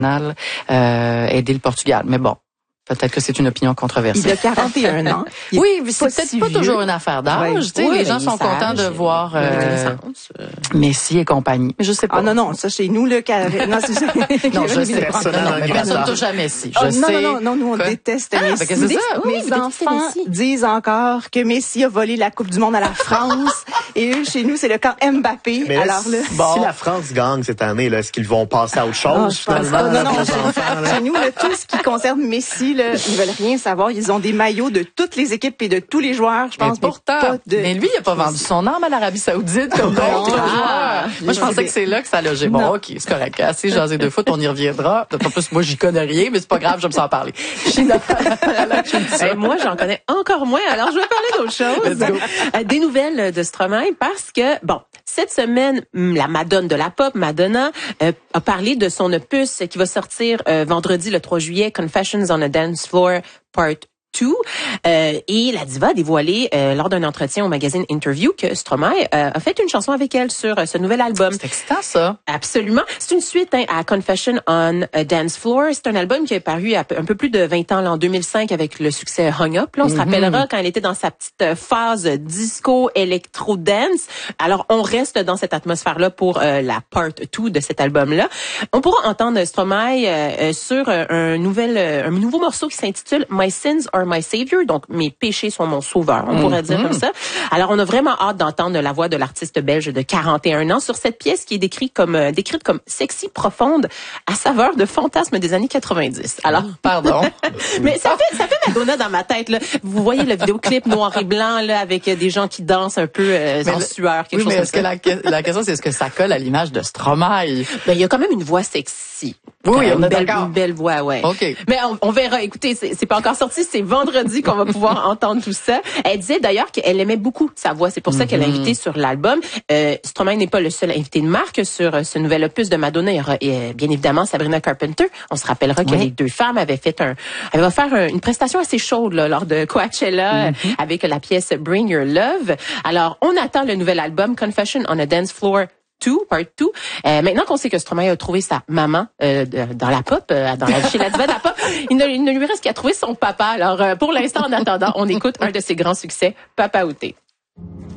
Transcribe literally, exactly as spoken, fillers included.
euh, aider le Portugal. Mais bon. Peut-être que c'est une opinion controversée. Il a quarante et un ans. Oui, mais c'est peut-être si pas vieux. Toujours une affaire d'âge. Ouais. Tu sais, oui, les gens sont contents de voir euh, Messi et compagnie. Mais je sais pas. Ah non, non, ça chez nous, le non, c'est non, je sais personne. Non, mais personne touche à Messi. Je oh, sais. Non, non, non, nous, on que... déteste ah, Messi. Que c'est ça? Mes oui, enfants disent encore que Messi a volé la Coupe du Monde à la France. Et eux, chez nous, c'est le camp Mbappé. Mais alors là, bon. Si la France gagne cette année, là, est-ce qu'ils vont passer à autre chose? Oh, non, non, non. Chez, chez nous, là, tout ce qui concerne Messi, là, ils veulent rien savoir. Ils ont des maillots de toutes les équipes et de tous les joueurs, je pense. Mais pourtant, pas de... mais lui, il a pas vendu son âme à l'Arabie Saoudite comme d'autres joueurs. Moi, je pensais que c'est là que ça logeait. Bon, non. OK, c'est correct. Assez jasé de foot, on y reviendra. En plus, moi, j'y connais rien, mais c'est pas grave, je me sens parler. hey, moi, j'en connais encore moins. Alors, je vais parler d'autre chose. Des nouvelles de Stromae parce que, bon, cette semaine, la Madone de la pop, Madonna, euh, a parlé de son opus qui va sortir euh, vendredi le trois juillet, Confessions on a Dance Floor Part deux. Euh, et la diva a dévoilé euh, lors d'un entretien au magazine Interview que Stromae euh, a fait une chanson avec elle sur euh, ce nouvel album. C'est excitant, ça. Absolument. C'est une suite hein, à Confession on a Dance Floor. C'est un album qui est paru à un peu plus de vingt ans, là, en deux mille cinq, avec le succès Hung Up. Là, on mm-hmm. se rappellera quand elle était dans sa petite phase disco, électro-dance. Alors, on reste dans cette atmosphère-là pour euh, la part deux de cet album-là. On pourra entendre Stromae euh, sur euh, un nouvel, euh, un nouveau morceau qui s'intitule My Sins Are My Savior, donc mes péchés sont mon sauveur, on pourrait mm-hmm. dire comme ça. Alors, on a vraiment hâte d'entendre la voix de l'artiste belge de quarante et un ans sur cette pièce qui est décrite comme euh, décrite comme sexy, profonde, à saveur de fantasme des années quatre-vingt-dix. Alors, pardon, mais ça fait ça fait Madonna dans ma tête là. Vous voyez le vidéoclip noir et blanc là avec des gens qui dansent un peu euh, en sueur, quelque oui, chose mais comme est-ce ça. Que la, la question c'est est-ce que ça colle à l'image de Stromae? Ben il y a quand même une voix sexy. Oui, oui, on une est belle, d'accord. Une belle voix, ouais. OK. Mais on, on verra. Écoutez, c'est, c'est pas encore sorti. C'est vendredi qu'on va pouvoir entendre tout ça. Elle disait d'ailleurs qu'elle aimait beaucoup sa voix. C'est pour ça mm-hmm. qu'elle l'a invitée sur l'album. Euh, Stromae n'est pas le seul invité de marque sur euh, ce nouvel opus de Madonna. Il y aura euh, bien évidemment Sabrina Carpenter. On se rappellera que oui. les deux femmes avaient fait un, elles vont faire un, une prestation assez chaude là, lors de Coachella mm-hmm. avec la pièce Bring Your Love. Alors, on attend le nouvel album Confession on a Dance Floor deux, part deux. Euh, maintenant qu'on sait que Stromae a trouvé sa maman euh, de, dans la pop, euh, dans la, chez la diva de la pop, il ne, il ne lui reste qu'à trouver son papa. Alors, euh, pour l'instant, en attendant, on écoute un de ses grands succès, Papa Outé.